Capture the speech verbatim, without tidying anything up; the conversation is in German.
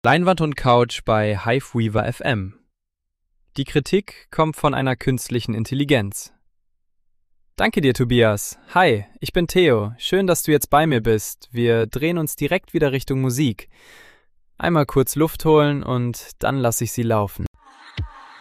Leinwand und Couch bei Hiveweaver F M. Die Kritik kommt von einer künstlichen Intelligenz. Danke dir, Tobias. Hi, ich bin Theo. Schön, dass du jetzt bei mir bist. Wir drehen uns direkt wieder Richtung Musik. Einmal kurz Luft holen und dann lasse ich sie laufen.